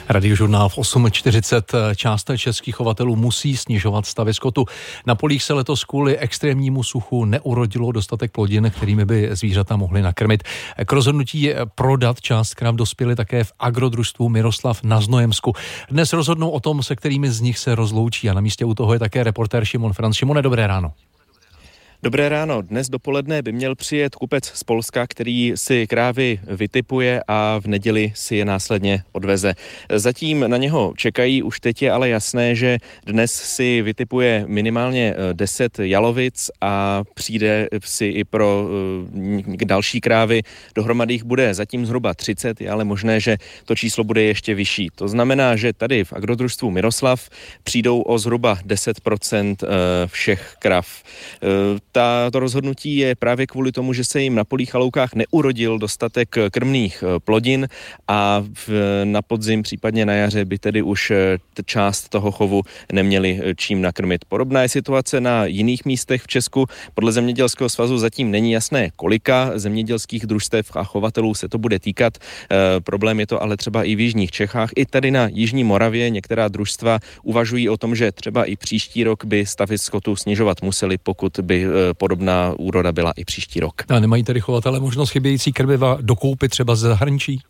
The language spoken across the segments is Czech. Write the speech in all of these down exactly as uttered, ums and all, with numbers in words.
Radiožurnál v osm čtyřicet. Část českých chovatelů musí snižovat stavy skotu. Na polích se letos kvůli extrémnímu suchu neurodilo dostatek plodin, kterými by zvířata mohly nakrmit. K rozhodnutí prodat část krav dospěli také v agrodružstvu Miroslav na Znojemsku. Dnes rozhodnou o tom, se kterými z nich se rozloučí, a na místě u toho je také reportér Šimon Franc. Šimone, dobré ráno. Dobré ráno. Dnes dopoledne by měl přijet kupec z Polska, který si krávy vytipuje a v neděli si je následně odveze. Zatím na něho čekají, už teď je ale jasné, že dnes si vytipuje minimálně deset jalovic a přijde si i pro další krávy. Dohromady jich bude zatím zhruba třicet, je ale možné, že to číslo bude ještě vyšší. To znamená, že tady v agrodružstvu Miroslav přijdou o zhruba deset procent všech krav. Ta, to rozhodnutí je právě kvůli tomu, že se jim na polích a loukách neurodil dostatek krmných plodin a v, na podzim, případně na jaře by tedy už část toho chovu neměli čím nakrmit. Podobná je situace na jiných místech v Česku. Podle Zemědělského svazu zatím není jasné, kolika zemědělských družstev a chovatelů se to bude týkat. E, problém je to ale třeba i v jižních Čechách. I tady na jižní Moravě některá družstva uvažují o tom, že třeba i příští rok by stavy skotu snižovat museli, pokud by podobná úroda byla i příští rok. A nemají tedy chovatele možnost chybějící krmiva dokoupit třeba ze zahraničí?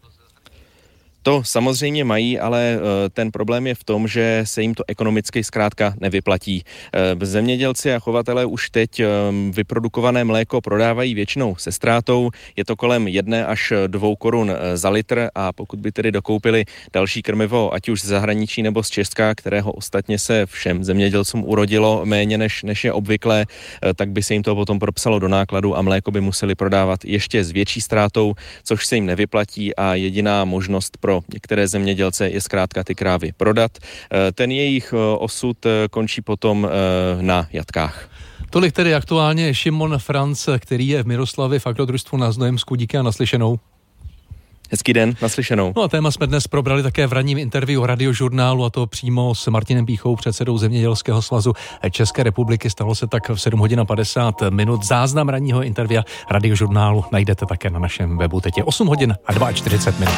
To samozřejmě mají, ale ten problém je v tom, že se jim to ekonomicky zkrátka nevyplatí. Zemědělci a chovatelé už teď vyprodukované mléko prodávají většinou se ztrátou. Je to kolem jedné až dvou korun za litr a pokud by tedy dokoupili další krmivo, ať už z zahraničí nebo z Česka, kterého ostatně se všem zemědělcům urodilo méně než, než je obvyklé, tak by se jim to potom propsalo do nákladu a mléko by museli prodávat ještě s větší ztrátou, což se jim nevyplatí a jediná možnost pro některé zemědělce je zkrátka ty krávy prodat. Ten jejich osud končí potom na jatkách. Tolik tedy aktuálně Šimon Franc, který je v Miroslavě v agrodružstvu na Znojemsku. Díky a naslyšenou. Hezký den, naslyšenou. No a téma jsme dnes probrali také v ranním interview Radiožurnálu, a to přímo s Martinem Píchou, předsedou Zemědělského svazu České republiky. Stalo se tak v sedm hodin a padesát minut. Záznam ranního interview Radiožurnálu najdete také na našem webu. Teď je osm hodin a čtyřicet dva minut.